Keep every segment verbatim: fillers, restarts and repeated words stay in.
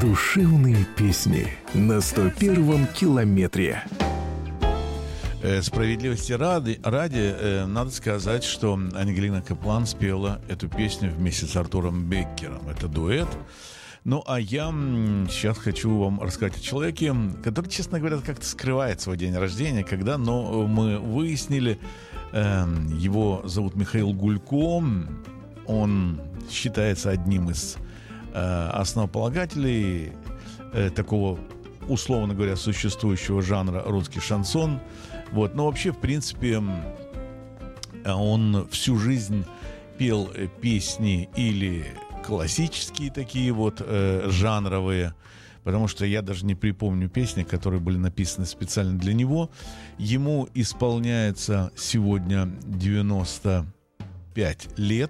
Душевные песни на сто первом километре. Справедливости ради, ради надо сказать, что Ангелина Каплан спела эту песню вместе с Артуром Беккером. Это дуэт. Ну, а я сейчас хочу вам рассказать о человеке, который, честно говоря, как-то скрывает свой день рождения, когда, но мы выяснили, э, его зовут Михаил Гулько, он считается одним из э, основополагателей э, такого, условно говоря, существующего жанра русский шансон. Вот. Но вообще, в принципе, он всю жизнь пел песни или классические такие вот э, жанровые, потому что я даже не припомню песни, которые были написаны специально для него. Ему исполняется сегодня девяносто пять лет,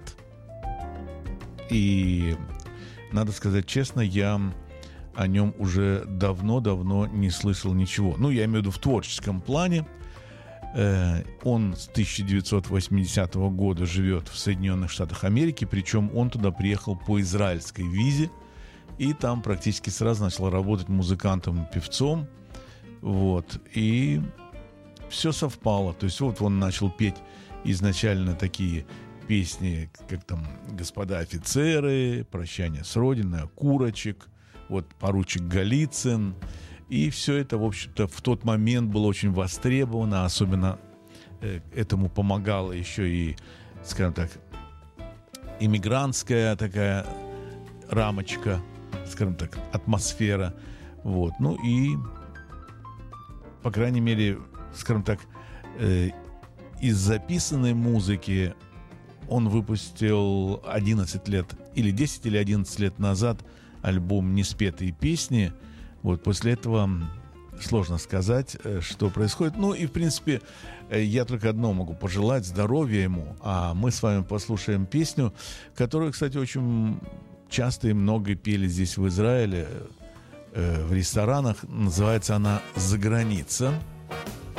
и надо сказать честно, я о нем уже давно-давно не слышал ничего. Ну, я имею в виду в творческом плане. Он с тысяча девятьсот восьмидесятого года живет в Соединенных Штатах Америки, причем он туда приехал по израильской визе, и там практически сразу начал работать музыкантом и певцом. Вот. И все совпало. То есть вот он начал петь изначально такие песни, как там «Господа офицеры», «Прощание с Родиной», «Окурочек», вот «Поручик Голицын». И все это, в общем-то, в тот момент было очень востребовано. Особенно э, этому помогала еще и, скажем так, иммигрантская такая рамочка, скажем так, атмосфера. Вот. Ну и, по крайней мере, скажем так, э, из записанной музыки он выпустил одиннадцать лет, или десять или одиннадцать лет назад альбом «Неспетые песни». Вот после этого сложно сказать, что происходит. Ну и, в принципе, я только одно могу пожелать: здоровья ему. А мы с вами послушаем песню, которую, кстати, очень часто и много пели здесь, в Израиле, в ресторанах. Называется она «За граница».